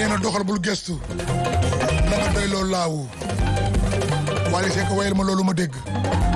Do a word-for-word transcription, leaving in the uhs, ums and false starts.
nee na doxal bul gestu na nga doy loolu laawu Wally Seck wayal ma loolu ma dégg